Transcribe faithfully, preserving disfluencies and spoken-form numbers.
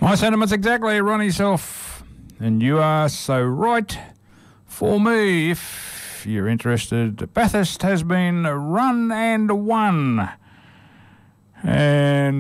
My sentiments exactly, Ronnie Self. And you are so right for me. If you're interested, Bathurst has been run and won. And